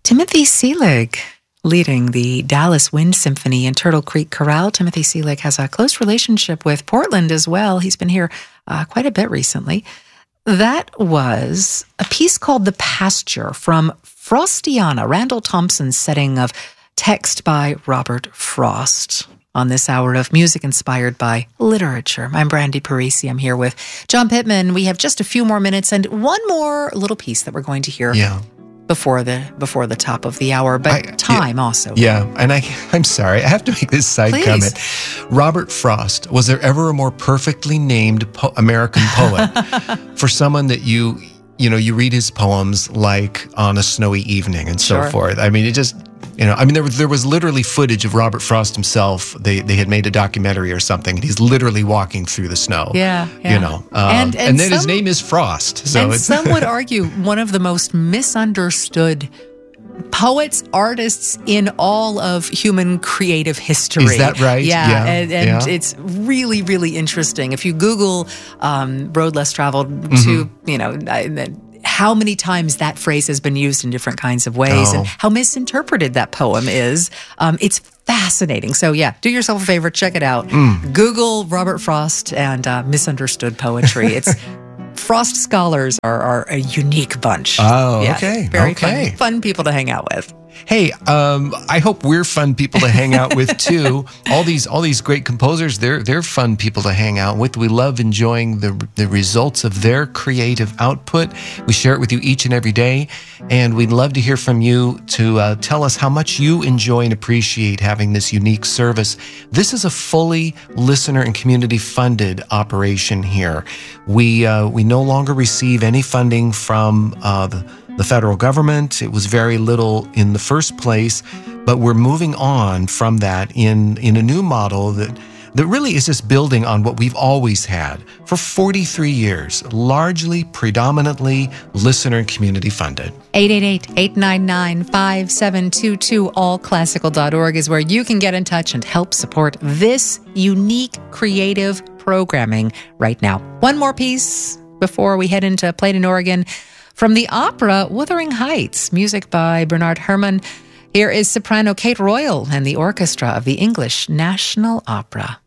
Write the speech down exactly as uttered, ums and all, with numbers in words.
Timothy Seelig, leading the Dallas Wind Symphony and Turtle Creek Chorale. Timothy Seelig has a close relationship with Portland as well. He's been here uh, quite a bit recently. That was a piece called The Pasture from Frostiana, Randall Thompson's setting of text by Robert Frost. On this hour of music inspired by literature. I'm Brandy Parisi. I'm here with John Pittman. We have just a few more minutes and one more little piece that we're going to hear yeah. before the before the top of the hour, but I, time yeah, also. Yeah, and I, I'm sorry, I have to make this side Please. comment. Robert Frost, was there ever a more perfectly named po- American poet for someone that you, you know, you read his poems like on a snowy evening and so Sure. forth. I mean, it just... You know, I mean, there was there was literally footage of Robert Frost himself. They they had made a documentary or something, and he's literally walking through the snow. Yeah, yeah. You know, um, and, and, and then some, his name is Frost. So and it's some would argue one of the most misunderstood poets, artists in all of human creative history. Is that right? Yeah, Yeah, and, and yeah. it's really, really interesting. If you Google um, "road less traveled," Mm-hmm. to you know. I, how many times that phrase has been used in different kinds of ways Oh. and how misinterpreted that poem is. Um, it's fascinating. So yeah, do yourself a favor, check it out. Mm. Google Robert Frost and uh, misunderstood poetry. It's Frost scholars are, are a unique bunch. Oh, Yeah, okay, Very okay. fun, fun people to hang out with. Hey, um, I hope we're fun people to hang out with too. All these, all these great composers, they're they're fun people to hang out with. We love enjoying the the results of their creative output. We share it with you each and every day, and we'd love to hear from you to uh, tell us how much you enjoy and appreciate having this unique service. This is a fully listener and community funded operation here. We uh, we no longer receive any funding from uh, the. the federal government. It was very little in the first place, but we're moving on from that in, in a new model that, that really is just building on what we've always had for forty-three years, largely, predominantly listener and community funded. eight eight eight, eight nine nine, five seven two two, all classical dot org is where you can get in touch and help support this unique creative programming right now. One more piece before we head into Played in Oregon. From the opera Wuthering Heights, music by Bernard Herrmann. Here is soprano Kate Royal and the orchestra of the English National Opera.